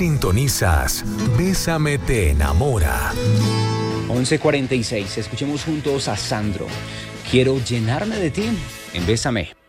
Sintonizas Bésame te enamora. 11:46. Escuchemos juntos a Sandro. Quiero llenarme de ti en Bésame.